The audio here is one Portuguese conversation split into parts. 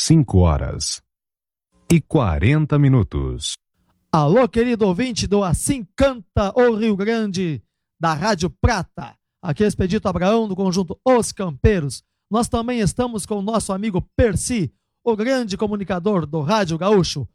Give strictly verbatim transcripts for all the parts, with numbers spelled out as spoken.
cinco horas e quarenta minutos. Alô, querido ouvinte do Assim Canta o Rio Grande, da Rádio Prata. Aqui é Expedito Abraão, do conjunto Os Campeiros. Nós também estamos com o nosso amigo Percy, o grande comunicador do Rádio Gaúcho.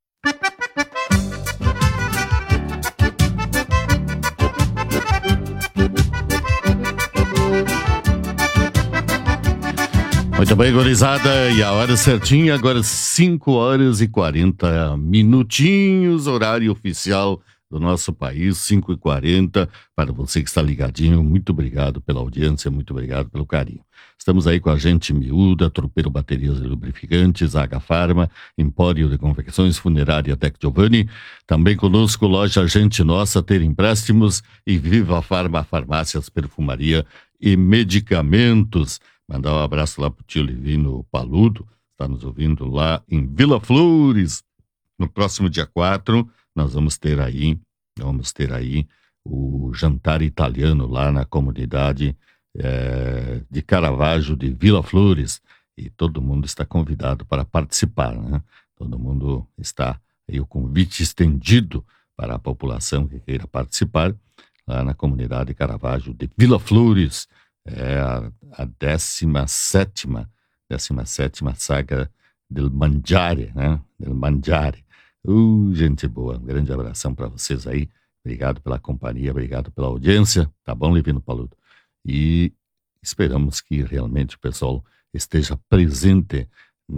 Muito bem, gurizada, e a hora certinha, agora cinco horas e quarenta minutinhos, horário oficial do nosso país, cinco e quarenta. Para você que está ligadinho, muito obrigado pela audiência, muito obrigado pelo carinho. Estamos aí com a Gente Miúda, Tropeiro Baterias e Lubrificantes, Aga Farma, Empório de Confecções, Funerária Tec Giovanni. Também conosco, Loja Gente Nossa, Ter Empréstimos e Viva Farma, Farmácias, Perfumaria e Medicamentos. Mandar um abraço lá pro tio Livino Paludo, está nos ouvindo lá em Vila Flores. No próximo dia quatro, nós vamos ter aí, vamos ter aí o jantar italiano lá na comunidade é, de Caravaggio de Vila Flores. E todo mundo está convidado para participar, né? Todo mundo está aí, o convite estendido para a população que queira participar lá na comunidade de Caravaggio de Vila Flores. É a, a décima sétima, décima sétima saga del Mangiare, né? Del Mangiare. Uh, gente boa, um grande abração para vocês aí. Obrigado pela companhia, obrigado pela audiência. Tá bom, Livino Paludo? E esperamos que realmente o pessoal esteja presente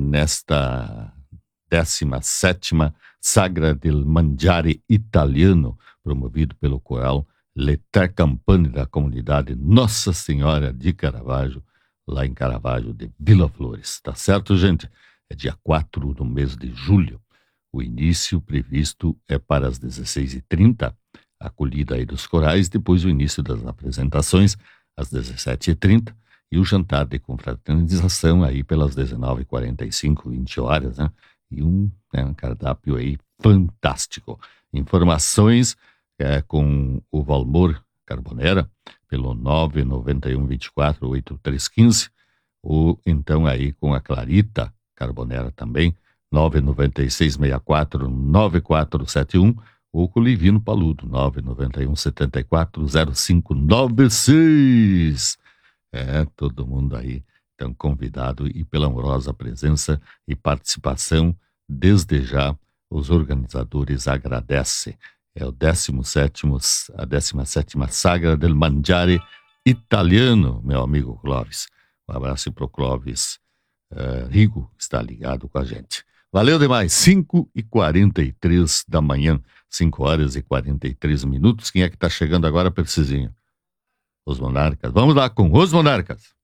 nesta décima sétima saga del Mangiare italiano, promovido pelo coral Le Tre Campane da comunidade Nossa Senhora de Caravaggio, lá em Caravaggio de Vila Flores. Tá certo, gente? É dia quatro do mês de julho. O início previsto é para as dezesseis e trinta, a acolhida aí dos corais, depois o início das apresentações às dezessete e trinta e o jantar de confraternização aí pelas dezenove e quarenta e cinco, vinte horas, né? E um, né, um cardápio aí fantástico. Informações É, com o Valmor Carbonera, pelo nove nove um, dois quatro, oito três um cinco, ou então aí com a Clarita Carbonera também, nove nove seis, seis quatro, nove quatro sete um, ou com o Livino Paludo, nove nove um, sete quatro, zero cinco nove seis. É, todo mundo aí, então convidado, e pela honrosa presença e participação, desde já, os organizadores agradecem. É o décimo sétimo, a décima sétima saga del Mangiare italiano, meu amigo Clóvis. Um abraço para o Clóvis uh, Rigo, que está ligado com a gente. Valeu demais, cinco e quarenta e três da manhã, cinco horas e quarenta e três minutos. Quem é que está chegando agora, Percizinho? Os Monarcas. Vamos lá com os Monarcas.